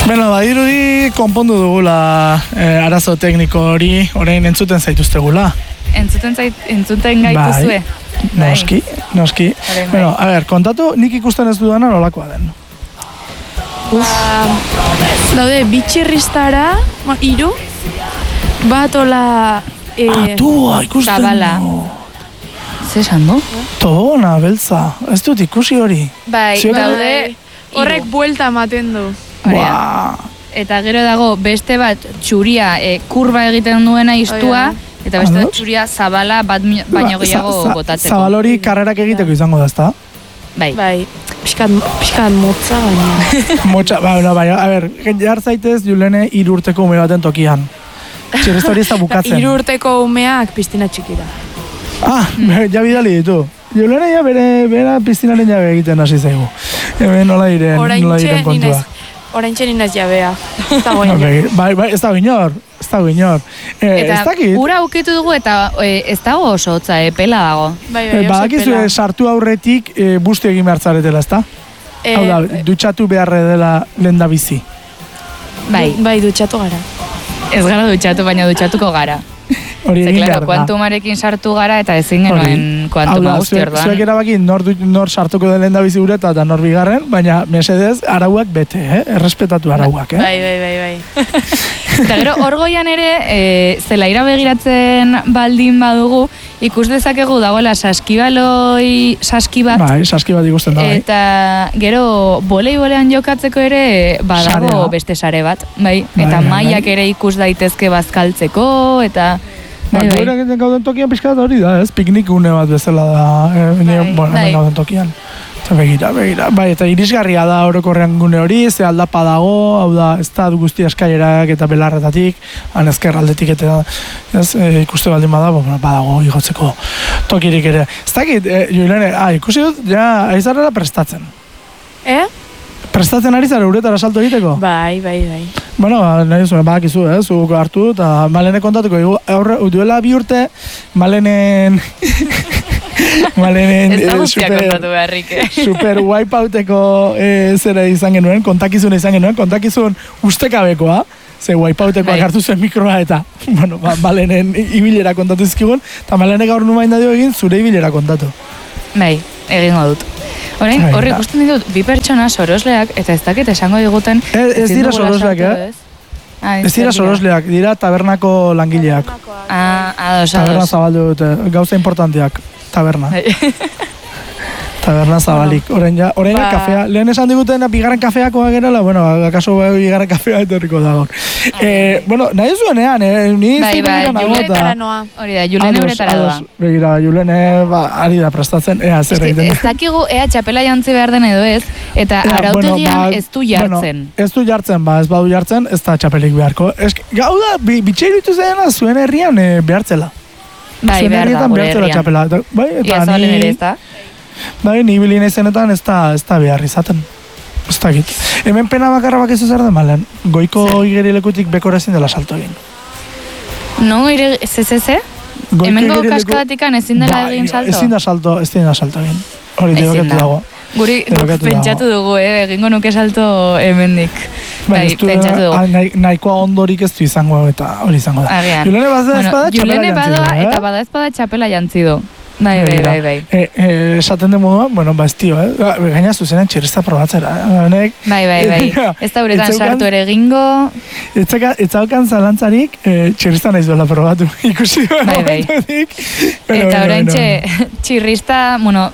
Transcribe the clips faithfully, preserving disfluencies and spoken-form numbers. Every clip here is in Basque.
Bueno, badirudi konpondu dugula eh, arazo tekniko hori, orain entzuten zaituztegula. Entzuten zait, entzuten gaituzue. Bai, noski, noski. Bai. Bueno, a ver, kontatu nik ikusten ez dudana nolakoa den. Uf, daude bitxirristara, hiru, bat ola... Eh, ah, tua, ikusten zabala. du. Zer esan du? Tobogana, beltza, ez dut ikusi hori. Bai, Zioen- daude... horrek buelta ematen du. Buah. Eta gero dago beste bat txuria e, kurba egiten duena iztua, eta beste bat txuria zabala bat mi- baino gehiago Za- za- botatzeko. Zabal hori karrerak egiteko izango da, ezta? Bai. Bai, pixkat, pixkat motza baina. Motxa, ba, no, bai, a ber, jar zaitez Julene hiru urteko ume baten tokian. Txirrista hori ez da bukatzen. Hiru urteko umeak piztina txikira. Ah, ja bidali ditu. Julene ja bere, bera piztinaren jabe egiten hasi zaigu. Hemen nola diren, nola diren kontua. Oraintxe ninaz jabea. Ez da goina. Bai, bai, ez da inor, ez da inor. Eh, ez Eta dakit. ura aukitu dugu eta e, ez dago oso hotza, e, pela dago. Bai, Eh, bai, oso Badakizu pela. eh, sartu aurretik eh, busti egin behar zaretela, ezta? Eh, Hau da, dutxatu beharre dela lenda bizi. Bai, Bai, dutxatu gara. ez gara dutxatu, baina dutxatuko gara. Hori Ze, egin klaro, behar da. kuantumarekin sartu gara eta ezin Hori. genuen Hau kuantuma da, guzti zuek, orduan. zuek erabaki nor, du- nor sartuko den lenda bizi ureta eta nor bigarren, baina mesedez arauak bete, eh? Errespetatu arauak, eh? Bai, bai, bai, bai. Eta gero, orgoian ere, e, zelaira begiratzen baldin badugu, ikus dezakegu dagoela saskibaloi saski bat, Bai, saski bat ikusten da, bai. eta gero voleibolean jokatzeko ere badago Sarea. beste sare bat, bai, Bai, eta bai, mailak bai. ere ikus daitezke bazkaltzeko, eta Ba, bai, gure bai. egiten gauden tokian pixka bat hori da, ez? Piknik une bat bezala da, eh, nire, Bai, bueno, bai. hemen gauden tokian. Eta begira, begira. Bai, eta irisgarria da orokorrean gune hori, ze aldapa dago, hau da, ez da guzti eskailerak eta belarretatik, han ezker aldetik eta ez, e, ikuste baldin badago, bueno, badago igotzeko tokirik ere. Ez dakit, e, Julene, ah, ikusi dut, ja, aizarrela prestatzen. Eh? Prestatzen ari zara uretara salto egiteko? Bai, bai, bai. Bueno, nahi zuen, badakizu, eh? Zuk hartu eta Malene kontatuko. Igu, aurre, duela bi urte, Malenen... Malenen... Ez da eh, guztia super- kontatu beharrik, eh? Super wipeouteko eh, zera izan genuen, kontakizuna izan genuen, kontakizun ustekabekoa, ze wipeoutekoak Bai. hartu zuen mikroa eta, bueno, ba, Malenen ibilera kontatu izkigun, eta Malenek gaur numain da dio egin zure ibilera kontatu. Bai, egingo dut. Orain, Bai, horri da. ikusten ditut, bi pertsona sorosleak, eta ez dakit esango diguten... Ez- ez ezin dira dugula sorosleak, sartu, eh? ez? Ah, Ez dira sorosleak, dira tabernako langileak. Ah, ados, Taberna ados. zabaldu dute, gauza importanteak, taberna. Bai. Taberna zabalik. Orain ja, orain ja Ba- kafea. Lehen esan diguten bigarren kafeakoa gerala, bueno, akaso bigarren kafea etorriko da gaur. Eh, bueno, nahi zuenean, eh, ni Bai, zure bai, nago eta- Uretara noa. Hori da, Julene Ados, uretara doa. ados. Begira, Julene, ba, ari da prestatzen, ea, zer Eske, egiten. ez dakigu ea txapela jantzi behar den edo ez, eta Ea, arautegian ba, ez du jartzen. Bueno, ez du jartzen, ba, ez badu jartzen, ez da txapelik beharko. Esk, gau da, bi, bitxeiritu zena zuen herrian eh, behartzela. Bai, zuen behar da, herrietan gure behartzela herrian. txapela. Eta, bai, eta Ia zabalen ni, ere ez da. bai, ni bilin izenetan ez da, ez da behar izaten. Ez dakit. Hemen pena bakarra bakizu zer den malen. Goiko igerilekutik bekora ezin dela salto egin. No, ire, ze, ze, ze? Goiko Hemengo igerileku- kaskadatikan ezin dela Bai, egin salto? Ezin da salto, ezin da salto egin. Hori Ezin debekatu da. dago. Guri guk Debekatu pentsatu dugu, eh? Egingo nuke salto hemendik. Bai, ez du, pentsatu dugu. ah, nahi, nahikoa ondorik ez du izango eta hori izango da. Agian. Julene bada Bueno, espada txapela Julene jantzi badoa du, eh? eta bada espada txapela jantzi du. Bai, bai, Begira. bai, bai. E, e, esaten den moduan, bueno, ba, ez tio, eh? Ba, gaina zuzenen txirista probatzera. Eh? Honek, Bai, bai, bai. Ez da uretan Etzeukan- sartu ere egingo. Etzaka, etzaukan zalantzarik, e, txirista nahi zuela probatu. Ikusi duen Bai, bai. momentutik. Bueno, Eta bueno, oraintxe bueno. txirrista, bueno,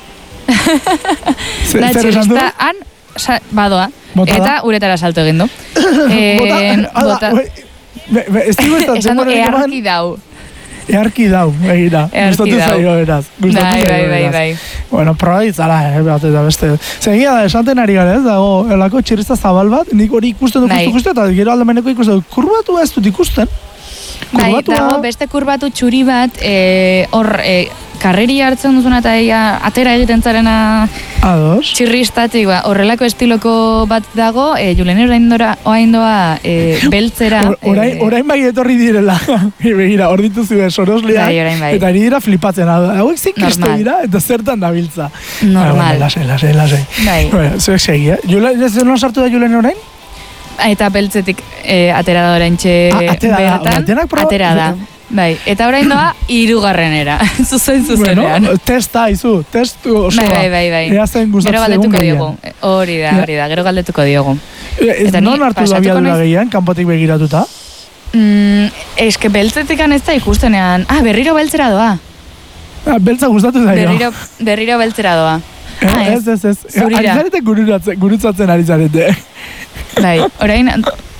Ze- da zer esan du? txirrista han sa, badoa. Bota da? Eta uretara salto egin du. Bota, Eh, ala, bota. ue, be, be, ez digu ez da Esan du denborarik eman- earki dau. Earki dau, begira. Earki Gustatu dau. zaio beraz. Gustatu Bai, zaio bai, bai, beraz. bai. Bueno, proba ditzala, eh, bat eta beste. Zegia da, esaten ari gara, ez dago, elako txirista zabal bat, nik hori ikusten dut, Bai. justu, justu, eta gero aldameneko ikusten dut, kurbatu ez dut ikusten. Bai, Kurbatua- dago beste kurbatu txuri bat, eh, hor, eh, karreri hartzen duzuna eta ia, atera egiten zarena Ados. txirristatik, ba, horrelako estiloko bat dago, eh, Julene oraindora, oaindoa eh, beltzera. Or- Orain, eh, orain bai etorri direla. Begira, hor dituzue sorosleak. Bai, orain bai. Eta ari dira flipatzen. Hauek zein kristo Normal. dira, eta zertan dabiltza. Normal. Ah, bueno, lasai, lasai, lasai. Bai. Bueno, zuek segi, eh? Julen, ez non sartu da Julen orain? Eta beltzetik e, atera da oraintxe Ah, atera da, bertan. denak proba- Atera da. Bai, eta orain doa hirugarrenera. Zuzen zuzenean. Bueno, testa, izu, test osoa. Bai, bai, bai, bai. Ea zen Gero gustatzen galdetuko egun diogu. Hori da, hori da, gero galdetuko diogu. Ez Eta ni non hartu da pasatuko abiadura naiz- gehien, kanpotik begiratuta? Mm, eske beltzetikan ez da ikustenean. Ah, berriro beltzera doa. Ah, beltza gustatu zaio. Berriro, berriro beltzera doa. Eh, Ah, ez, ez, ez. Zurira. Ari zarete gurutzatzen, gurutzatzen ari zarete. Bai, orain...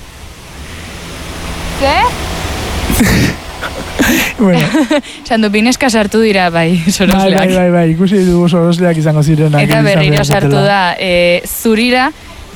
Ze? Bueno, Esan du, bineska sartu dira, bai, bai, sorosleak. bai, bai, bai, ikusi dugu sorosleak izango zirenak. Eta izan berriro behar sartu zutela. da, e, zurira,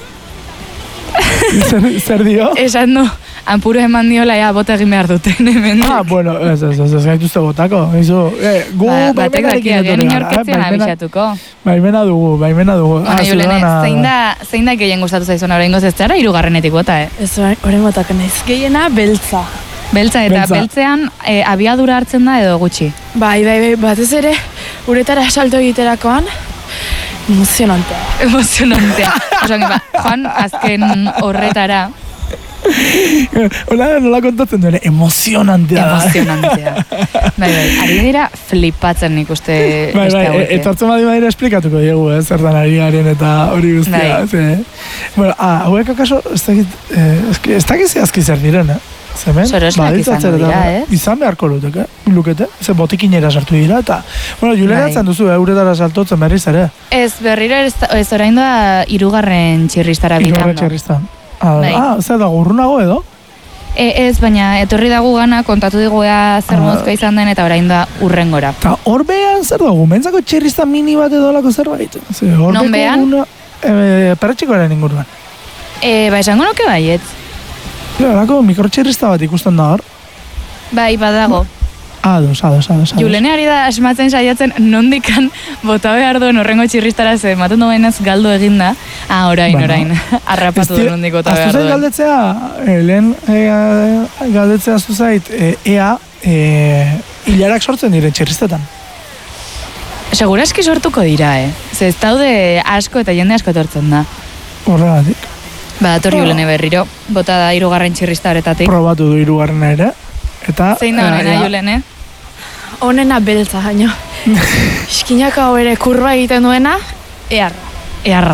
zer, zer dio? esan du, anpuro eman diola, ja, bota egin behar duten, hemen. Ah, bueno, ez, ez, ez, ez gaituzte botako. Izu, eh, gu Ba, batek baimenarekin daki, agian etorri gara, inorketzen eh, baimena- abixatuko. Baimena dugu, baimena dugu. Bueno, Ah, Julene, ciudadana- zein da, zein da gehien gustatu zaizuna oraingoz ez zara hirugarrenetik bota, eh? Ez horren botak naiz. Gehiena beltza. Beltza eta Beltza. beltzean e, abiadura hartzen da edo gutxi. Bai, bai, bai, batez ere, uretara salto egiterakoan, emozionantea. Emozionantea. Osan, ba, Juan, azken horretara, Hola, nola kontatzen duen, emozionantea da. emozionantea. Bai, bai, ari dira flipatzen nik uste Bai, beste bai, hauek, eh? etortzen badi badira esplikatuko diegu, eh, zertan ari garen eta hori guztia. Bai. Ze, bueno, ah, hauek akaso, ez dakit, eh, ez ki- ez dakit zehazki zer diren, eh? Zemen, Sorosleak baditza izango zer dira, eta- eh? Izan beharko lukete, lukete, ze botikinera sartu dira, eta, bueno, juleratzen Bai. duzu, eh, uretara saltotzen berriz ere. Ez, berriro ez, ez orain da hirugarren txirristara Igorre bidando. txerriztan. Ah, Bai. ah, zer da, urrunago edo? E, ez, baina etorri dagu gana, kontatu digua zer Ah. mozka izan den, eta orain da urrengora. Eta hor behan zer dugu, mentzako txerrizta mini bat edo lako zerbait. Ze, hor Non beko behan? Una, e, perretxikoaren inguruan. E, ba, esango nuke baietz. Lako mikrotxerrizta bat ikusten da hor. Bai, badago. Ados, ados, ados. ados. Julene ari da asmatzen saiatzen nondikan bota behar duen horrengo txirristara ze ematen duenez galdu eginda. Ah, orain, Bueno. orain. Harrapatu Ez di- du nondik bota Aztu behar zait duen. galdetzea, eh, lehen eh, galdetzea aztu zait, eh, ea eh, hilarak sortzen dire txerriztetan. Seguraski sortuko dira, eh? Ze ez daude asko eta jende asko etortzen da. Horregatik. Ba, dator Julene berriro, bota da hirugarren txirrista horretatik. Probatu du hirugarrena ere. Eta, Zein da eh, honena, ea, Julene? Honena beltza, baino. Iskinak hau ere kurba egiten duena, earra. Earra.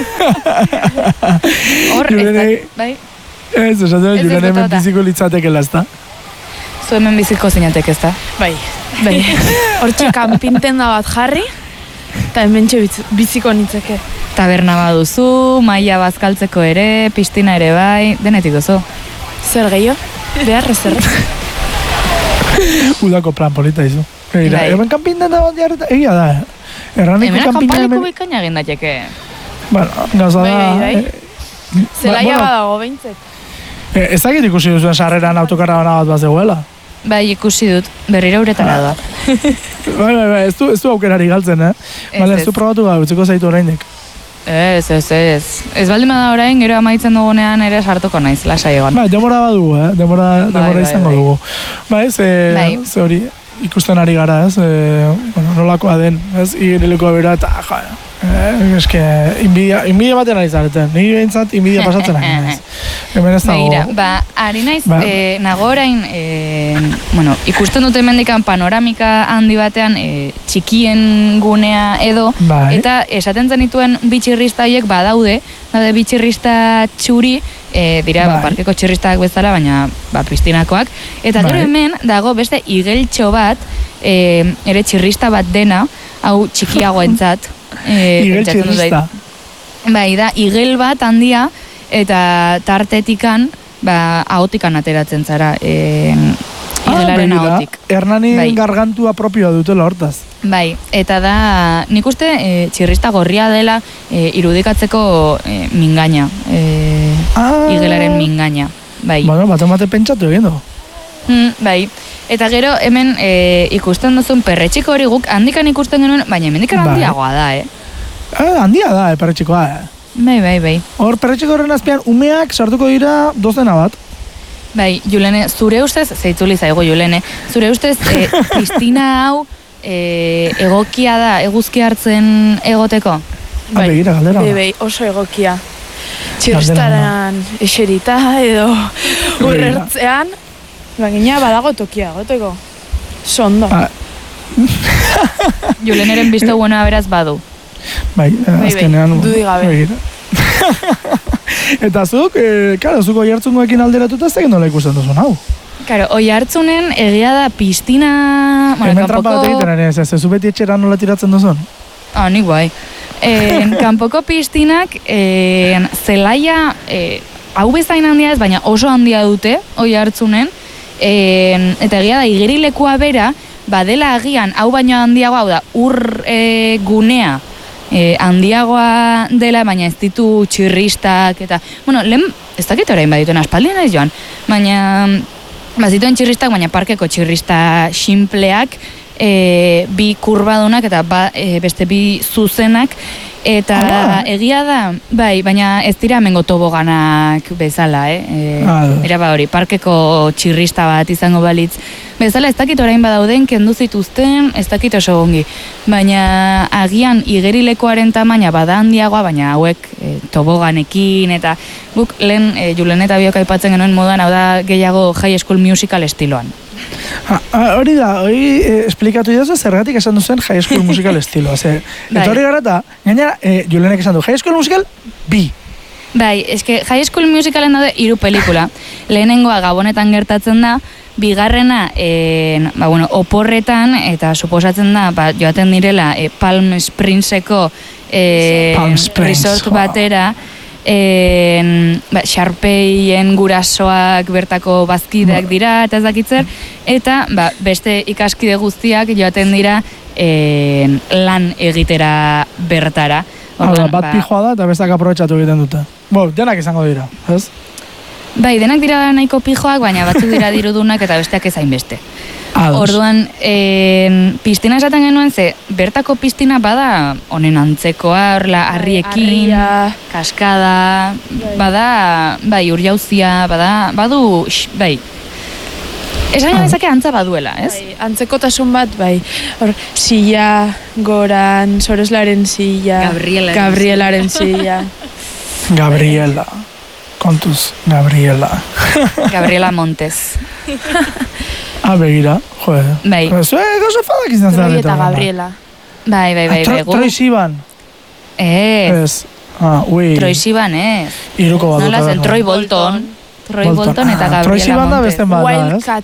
Hor, ez da, Julene- bai? Ez, esatzen, Ez ez julen hemen botata. biziko litzatekela, ez da? Zu hemen biziko zinatek, ez da? Bai. Bai. Hortxe kanpintenda bat jarri, eta hementxe bitz- biziko nitzeke. Taberna baduzu, maila bazkaltzeko ere, pistina ere bai, denetik duzu. Zer gehiago? Behar ez zer. Udako plan polita izu. Egira, Bai. hemen kanpinen da bat jarreta, egia da, eh? Erraniko Hemen kanpina akanpaliko hemen... bikaina egin daiteke. Bueno, gauza da... Bai, bai, bai. eh, Zelaia bueno, badago behintzet. eh, ez dakit ikusi duzuen sarreran autokarabana bat bat zegoela. Bai, ikusi dut, berriro uretara doa. Bai, bai, bai, ez du, ez du aukerari galtzen, eh? Ez, Bale, ez. ez du probatu gaur, utziko zaitu oraindik. Ez, ez, ez. Ez baldin bada orain, gero amaitzen dugunean ere sartuko naiz, lasai egon. Bai, demora badugu, eh? Demora, demora bai, izango bai. dugu. Bai, ze, Bai. ze hori ikusten ari gara, ez? E, bueno, nolakoa den, ez? Igerilekoa bera, eta, ja, eh, eske, inbidia, inbidia baten ari zareten. Niri behintzat, inbidia pasatzen ari naiz. Hemen ez dago... Begira, ba, ari naiz, Ba. eh, nago orain, eh, bueno, ikusten dute mendikan panoramika handi batean, eh, txikien gunea edo, Bai. eta esaten zenituen bitxirrista horiek badaude, daude bitxirrista txuri, e, dira Bai. ba, parkeko txirristak bezala, baina ba, pistinakoak. Eta gero Bai. hemen dago beste igeltxo bat, e, ere txirrista bat dena, hau txikiagoentzat. E, Igel pentsatzen dut txirrista. Bai, da, igel bat handia, eta tartetikan, ba, ahotikan ateratzen zara, e, igelaren begira, ahotik. Hernani Bai. gargantua propioa dutela hortaz. Bai, eta da, nik uste e, txirrista gorria dela e, irudikatzeko e, mingaina, e, Ah. igelaren mingaina, bai. Bueno, bate mate pentsatu egin du. Mm, bai, eta gero hemen e, ikusten duzun perretxiko hori guk handikan ikusten genuen, baina hemendikan Bai. handiagoa da, eh? Eh, handia da, eh, perretxikoa, eh. Bai, bai, bai. Hor, perretxiko horren azpian, umeak sartuko dira dozena bat. Bai, Julene, zure ustez, zeitzuli zaigu Julene, zure ustez, e, pistina hau e, egokia da, eguzki hartzen egoteko? Ah, begira, galdera. Bai, bai, oso egokia. Txirristaran eserita edo urrertzean, bagina badago tokia, goteko. Sondo. Ah. Juleneren bizto buena beraz badu. Bai, azkenean. Dudi gabe. Eta zuk, eh, karo, zuk oi hartzungoekin alderatuta ez da nola ikusten duzun, hau? Karo, oi hartzunen egia da piztina... Bueno, hemen trampa bat egiten ere, ez ez zu beti etxera nola tiratzen duzun? Ah, nik guai. En, kanpoko piztinak, en, zelaia, e, hau bezain handia ez, baina oso handia dute, oi hartzunen, en, eta egia da, igerilekua bera, badela agian, hau baino handiagoa, hau da, ur e, gunea, e, handiagoa dela, baina ez ditu txirristak, eta, bueno, lehen, ez dakit orain badituen aspaldien ez joan, baina, bazituen txirristak, baina parkeko txirrista xinpleak, e, bi kurbadunak eta ba, e, beste bi zuzenak, eta ah, egia da, bai, baina ez dira hemengo toboganak bezala, eh? E, ah, era ba hori, parkeko txirrista bat izango balitz. Bezala ez dakit orain badauden, kendu zituzten, ez dakit oso gongi. Baina agian igerilekoaren tamaina bada handiagoa, baina hauek e, toboganekin, eta guk lehen e, Julen eta biok aipatzen genuen modan, hau da gehiago High School Musical estiloan. Ha, hori da, hori eh, esplikatu idazu zergatik esan duzen High School Musical estiloa. Ze, eta hori gara eta, gainera, eh, Julenek esan du, High School Musical, bi. Bai, eske High School Musicalen daude hiru pelikula. Lehenengoa Gabonetan gertatzen da, bigarrena e, ba, bueno, oporretan, eta suposatzen da, ba, joaten direla e, Palm Springseko e, Palm Springs, resort batera, En, ba, Sharpeien gurasoak bertako bazkideak dira eta ez dakitzer, eta ba, beste ikaskide guztiak joaten dira en, lan egitera bertara. Orduan, bat ba, pijoa da eta bestak aprobetxatu egiten dute. Bo, denak izango dira, ez? Bai, denak dira nahiko pijoak, baina batzuk dira dirudunak eta besteak ezain beste. Ados. Orduan, en, piztina esaten genuen ze, bertako piztina bada honen antzekoa, horla harriekin, Harria. kaskada, Bai. bada, bai, urjauzia, bada, badu, x, bai. Esan genezake antza baduela, ez? Bai, antzekotasun bat, bai. Hor, silla, goran, Soreslaren silla, Gabrielaren Gabrielaren silla. Gabriela. Kontuz, Gabriela. Gabriela Montes. Ah, begira, joe. Bai. Zuek oso fadak izan Troi zarete. eta Gabriela. Bai, bai, bai, bai. Troi Siban. Ez, Ez. Ah, ui. Troi Siban, ez. Iruko bat Nola dut. zen, Troi Bolton. Troy Bolton eta Ah, Troy Gabriela Siban da Montes. beste bat da, ez? Wildcat